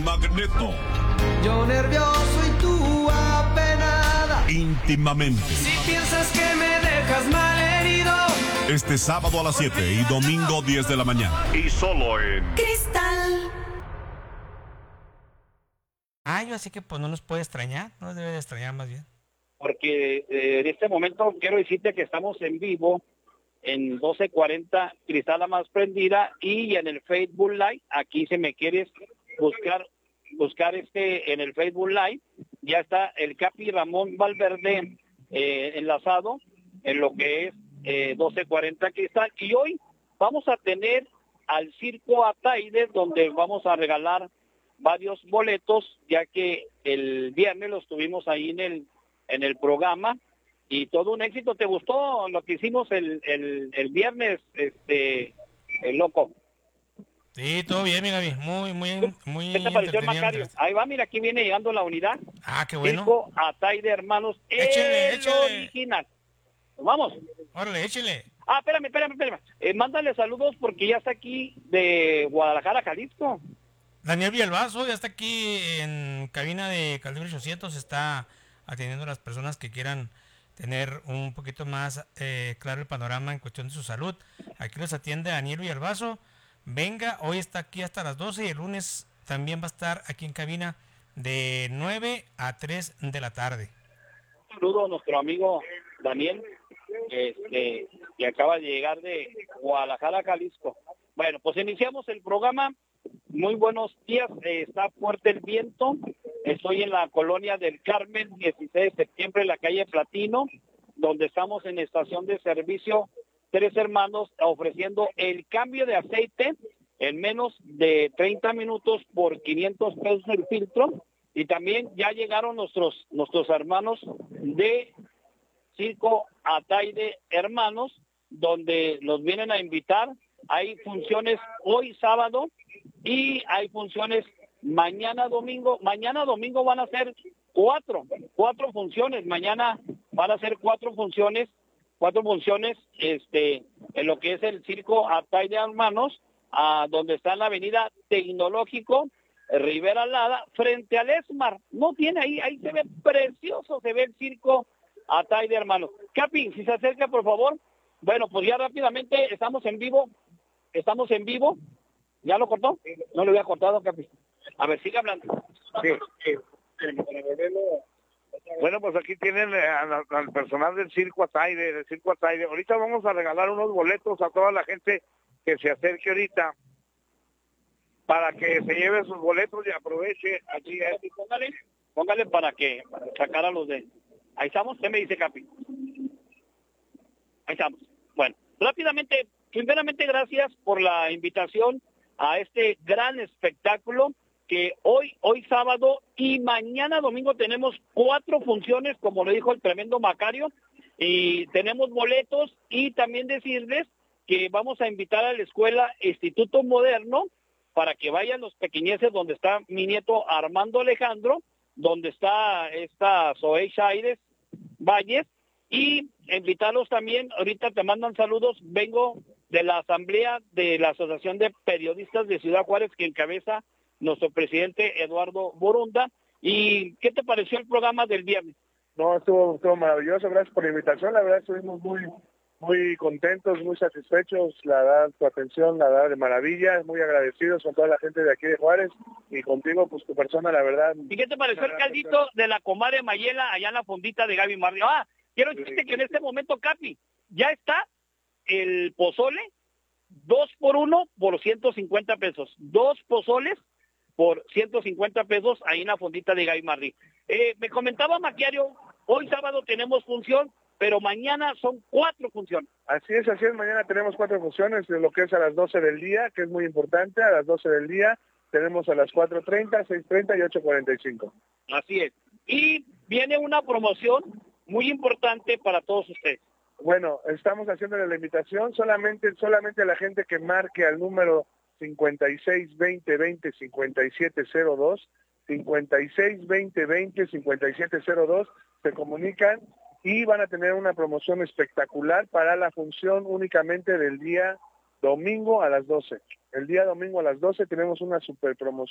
Magneto. Yo nervioso y tú apenada. Íntimamente. Si piensas que me dejas malherido. Este sábado a las 7 y domingo 10 de la mañana. Y solo en Cristal. Yo así que pues no nos puede extrañar, no nos debe de extrañar más bien. Porque en este momento quiero decirte que estamos en vivo en 1240 Cristal La Más Prendida y en el Facebook Live. Aquí si me quieres buscar en el Facebook Live, ya está el Capi Ramón Valverde enlazado en lo que es 1240 Cristal. Y hoy vamos a tener al Circo Ataide, donde vamos a regalar varios boletos, ya que el viernes los tuvimos ahí en el programa y todo un éxito. ¿Te gustó lo que hicimos el viernes, el loco? Sí, todo bien, mi Gaby, muy ¿Qué te pareció el entretenido. Macario? Ahí va, mira, aquí viene llegando la unidad. Qué bueno. Circo Ataide, hermanos, Échale. original. Vamos. Órale, échale. Espérame. Mándale saludos porque ya está aquí de Guadalajara, Jalisco. Daniel Villalbazo ya está aquí en cabina de Calibre 800, está atendiendo a las personas que quieran tener un poquito más claro el panorama en cuestión de su salud. Aquí los atiende Daniel Villalbazo. Venga, hoy está aquí hasta las 12 y el lunes también va a estar aquí en cabina de 9 a 3 de la tarde. Un saludo a nuestro amigo Daniel, que acaba de llegar de Guadalajara, Jalisco. Bueno, pues iniciamos el programa. Muy buenos días, está fuerte el viento. Estoy en la colonia del Carmen, 16 de septiembre, en la calle Platino, donde estamos en estación de servicio Tres Hermanos, ofreciendo el cambio de aceite en menos de 30 minutos por 500 pesos el filtro. Y también ya llegaron nuestros hermanos de Circo Ataide Hermanos, donde los vienen a invitar. Hay funciones hoy sábado y hay funciones mañana domingo. Mañana domingo van a ser cuatro funciones. Mañana van a ser cuatro funciones en lo que es el Circo Ataide Hermanos, donde está en la avenida Tecnológico, Rivera Lada, frente al Esmar. No tiene ahí se ve precioso, se ve el Circo Ataide Hermanos. Capi, si se acerca, por favor. Bueno, pues ya rápidamente estamos en vivo. ¿Ya lo cortó? No lo había cortado, Capi. A ver, sigue hablando. Sí. Bueno, pues aquí tienen al personal del Circo Ataide, Ahorita vamos a regalar unos boletos a toda la gente que se acerque ahorita para que se lleve sus boletos y aproveche. Aquí Póngale para sacar a los de... Ahí estamos, ¿qué me dice, Capi? Ahí estamos. Bueno, rápidamente, primeramente gracias por la invitación a este gran espectáculo que hoy sábado y mañana domingo tenemos 4 funciones, como lo dijo el tremendo Macario, y tenemos boletos. Y también decirles que vamos a invitar a la escuela Instituto Moderno para que vayan los pequeñeces, donde está mi nieto Armando Alejandro, donde está esta Zoe Chaires Valles, y invitarlos también. Ahorita te mandan saludos. Vengo de la asamblea de la Asociación de Periodistas de Ciudad Juárez, que encabeza nuestro presidente Eduardo Borunda. ¿Y qué te pareció el programa del viernes? No, estuvo maravilloso, gracias por la invitación. La verdad estuvimos muy contentos, muy satisfechos. La verdad, tu atención, la verdad, de maravilla. Muy agradecidos con toda la gente de aquí de Juárez y contigo, pues tu persona, la verdad. ¿Y qué te pareció el caldito de la comadre Mayela allá en la fondita de Gaby Mardio? Quiero decirte que en este momento, Capi, ya está el pozole 2 por 1 por 150 pesos. 2 pozoles por 150 pesos ahí en la fondita de Gaby Mardi. Me comentaba Maquiario, hoy sábado tenemos función, pero mañana son 4 funciones. Así es, mañana tenemos 4 funciones, de lo que es a las 12 del día, que es muy importante. A las 12 del día tenemos a las 4:30, 6:30 y 8:45. Así es. Y viene una promoción muy importante para todos ustedes. Bueno, estamos haciéndole la invitación solamente a la gente que marque al número 56 20 20 5702, 56 20 20 5702, se comunican y van a tener una promoción espectacular para la función únicamente del día domingo a las 12. El día domingo a las 12 tenemos una super promoción.